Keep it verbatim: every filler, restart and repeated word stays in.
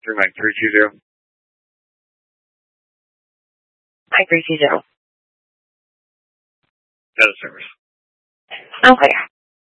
Three Mike three two zero. Mike three two zero. Out of service. Okay.